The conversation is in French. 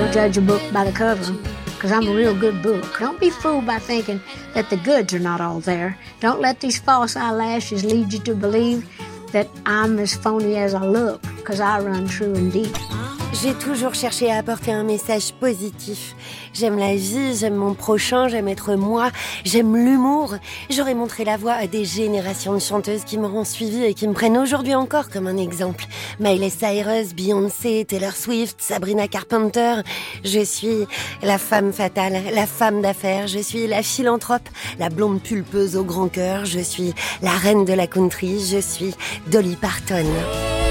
Don't judge a book by the cover, because I'm a real good book. Don't be fooled by thinking that the goods are not all there. Don't let these false eyelashes lead you to believe that I'm as phony as I look, because I run true and deep. J'ai toujours cherché à apporter un message positif. J'aime la vie, j'aime mon prochain, j'aime être moi, j'aime l'humour. J'aurais montré la voie à des générations de chanteuses qui m'auront suivie et qui me prennent aujourd'hui encore comme un exemple. Miley Cyrus, Beyoncé, Taylor Swift, Sabrina Carpenter. Je suis la femme fatale, la femme d'affaires. Je suis la philanthrope, la blonde pulpeuse au grand cœur. Je suis la reine de la country. Je suis Dolly Parton.